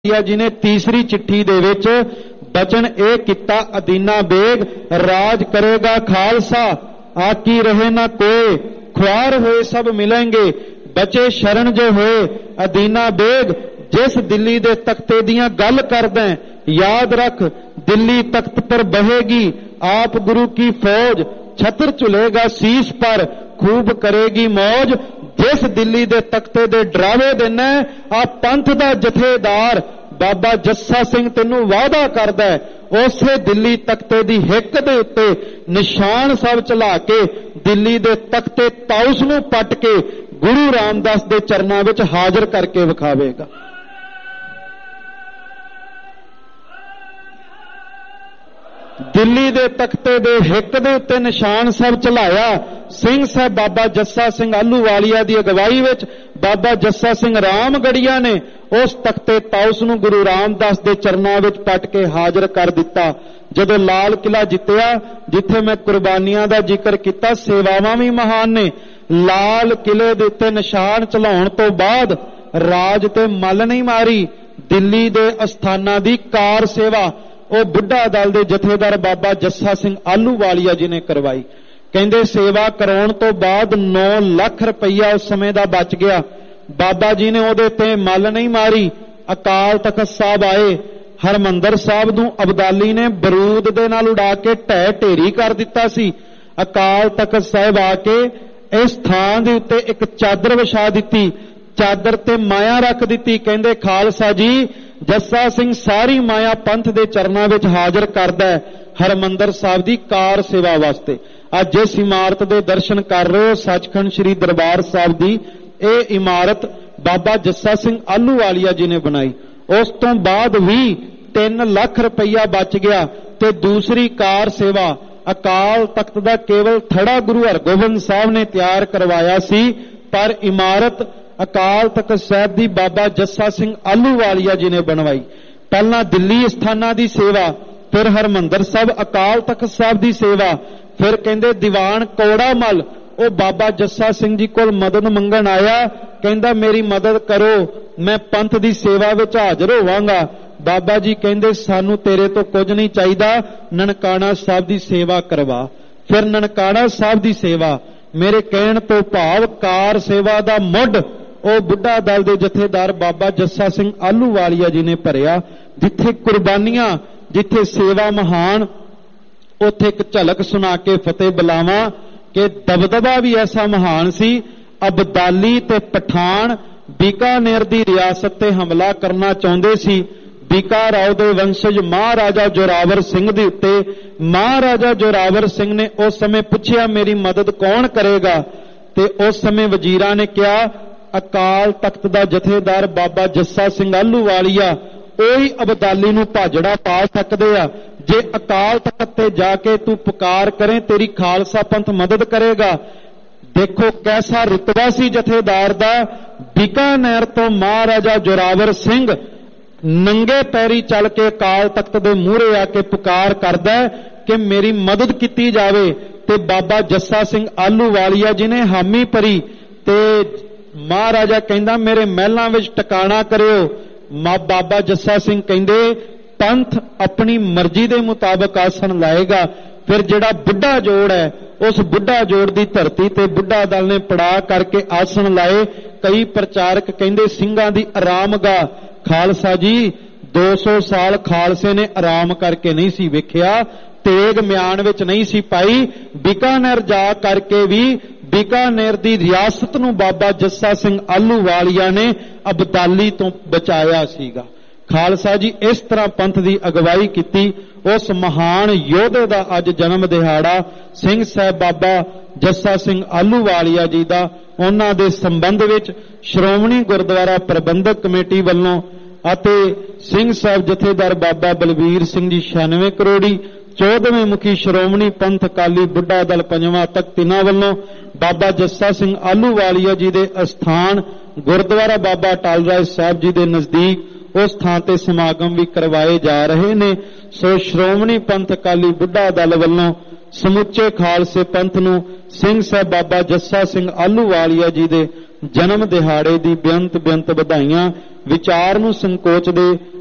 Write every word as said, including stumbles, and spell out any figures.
जी ने तीसरी चिट्ठी दे विच बचन ए किता, अदीना बेग राज करेगा खालसा, आकी रहे ना कोई, ख्वार हुए सब मिलेंगे, बचे शरण जो होए। अदीना बेग जिस दिल्ली दे तख्ते दियां गल करदा है, याद रख दिल्ली तख्त पर बहेगी आप गुरु की फौज, छत्र चुलेगा शीश पर खूब करेगी मौज। जिस दिल्ली दे तख्ते दे डरावे देना आ पंथ दा जथेदार बाबा जस्सा सिंह तेनू वादा करदा है, उसे दिल्ली तख्ते दी हिक दे उत्ते निशान सब चला के दिल्ली दे तख्ते ताउस नू पट के गुरु रामदास दे चरनां विच हाजिर करके विखावेगा। दिल्ली दे तख्ते दे हिक दे उत्ते निशान सब चलाया सिंह साहब बाबा जस्सा सिंह आलूवालिया दी अगवाई विच बाबा जस्सा सिंह रामगढ़िया ने उस तख्ते ताउस नूं गुरु रामदास दे चरनां विच पट के हाजिर कर दिता। जदों लाल किला जित्तिया, जिथे मैं कुर्बानियां दा जिक्र किया, सेवावां भी महान ने। लाल किले दे उत्ते निशान चलाउण तो बाद राज ते मल नहीं मारी, दिल्ली दे अस्थानां दी कार सेवा ਉਹ बुढ़ा दल दे जथेदार बाबा जस्सा सिंह आलूवालिया जी ने करवाई। कहंदे सेवा कराउण तो बाद नौ लाख रुपया उस समय दा बच गया। बाबा जी ने उहदे ते मल नहीं मारी। अकाल तख्त साहब आए, हरमंदर साहब नूं अबदाली ने बरूद दे नाल उड़ा के ढह ढेरी कर दिता सी। अकाल तख्त साहब आके इस थां दे उत्ते एक चादर विछा दिती, चादर ते माया रख दिती। कहंदे खालसा जी जस्सा सिंह सारी माया पंथ दे चरनां विच हाजिर करदा है हरमंदर साहब दी कार सेवा वास्ते। अज जिस इमारत दे दर्शन कर रहे हो, सचखंड श्री दरबार साहब दी ਇਹ इमारत बाबा जस्सा सिंह आलूवालिया जी ने बनाई। उस तो बाद भी तीन लाख रुपया बच गया ते दूसरी कार सेवा अकाल तख्त दा केवल थड़ा गुरु हरगोबिंद साहब ने तैयार करवाया सी, पर इमारत अकाल तख्त साहब दी बाबा जस्सा सिंह आलूवालिया जी ने बनवाई। पहला दिल्ली अस्थाना दी सेवा, फिर हरमंदर साहब अकाल तख्त साहब दी सेवा, फिर कहंदे दीवान कौड़ा मल ਉਹ बाबा जस्सा सिंह जी कोल मदद मंगण आया, कहंदा मेरी मदद करो, मैं पंथ दी सेवा विच हाज़र होवांगा। बाबा जी कहंदे सानू तेरे तो कुछ नहीं चाहिदा, ननकाना साहब दी सेवा करवा। फिर ननकाना साहब दी सेवा, मेरे कहण तो भाव कार सेवा दा मुੱਢ ਉਹ बुढ़ा दल दे जथेदार बाबा जस्सा सिंह आलूवालिया जी ने भरिया। जिथे कुर्बानियां, जिथे सेवा महान, उथे एक झलक सुना के फतेह बुलावा कि दबदबा भी ऐसा महान सी। अबदाली ते पठान बीकानेर दी रियासत ते हमला करना चाहुंदे सी। बीका राव दे वंशज महाराजा जोरावर सिंह दे उत्ते महाराजा जोरावर सिंह ने उस समय पुछया मेरी मदद कौन करेगा, ते उस समय वजीरां ने कहा अकाल तख्त दा जथेदार बाबा जस्सा सिंह आलूवालिया ओही अबदाली नूं भाजड़ा पा सकदे आ। जे अकाल तख्त ते जाके तू पुकार करें तेरी खालसा पंथ मदद करेगा। देखो कैसा रुतबा सी जथेदार दा। बीकानेर तो महाराजा जोरावर सिंह नंगे पैरी चल के अकाल तख्त दे मूहरे आके पुकार करदा है कि मेरी मदद की जावे, ते बाबा जस्सा सिंह आलूवालिया जी ने हामी भरी। ते महाराजा कहंदा मेरे महलां विच टिकाणा करियो। मां बाबा जस्सा सिंह कहंदे पंथ अपनी मर्जी के मुताबिक आसन लाएगा। फिर जिहड़ा बुढ़ा जोड़ है उस बुढ़ा जोड़ की धरती ते बुढ़ा दल ने पड़ा करके आसन लाए। कई प्रचारक कहंदे सिंघां दी आरामगाह। खालसा जी दो सौ साल खालसे ने आराम करके नहीं सी वेखिया, तेग म्यान विच नहीं सी पाई। बीकानेर जा करके भी बीकानेर दी रियासत नूं बाबा जस्सा सिंह आलूवालिया ने अबदाली तो बचाया सीगा। खालसा जी इस तरह पंथ की अगवाई की। उस महान योधे का अज जन्म दिहाड़ा सिंह साहब बाबा जस्सा सिंह आलूवालिया जी का, उन्हां दे संबंध विच श्रोमणी गुरुद्वारा प्रबंधक कमेटी वालों अते सिंह साहब जथेदार बाबा बलबीर सिंह जी छियानवे करोड़ी, चौदहवें मुखी श्रोमणी पंथ अकाली बुढ़ा दल पंजवां तख्त तिन्हां वालों बाबा जस्सा सिंह आलूवालिया जी के अस्थान गुरुद्वारा बाबा अटल राय साहब जी के नजदीक उस थां ते समागम भी करवाए जा रहे ने। सो श्रोमणी पंथ अकाली बुढ़ा दल वालों समुचे खालसे पंथ नूं सिंह साहब बाबा जस्सा सिंह आलूवालिया जी दे ਜਨਮ ਦਿਹਾੜੇ ਦੀ ਬੇਅੰਤ ਬੇਅੰਤ ਵਧਾਈਆਂ। ਵਿਚਾਰ ਨੂੰ ਸੰਕੋਚਦੇ